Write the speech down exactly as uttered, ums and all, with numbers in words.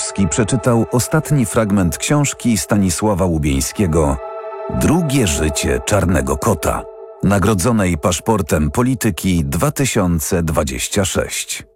Gajewski przeczytał ostatni fragment książki Stanisława Łubieńskiego „Drugie życie czarnego kota”, nagrodzonej Paszportem Polityki dwa tysiące dwudziestego szóstego.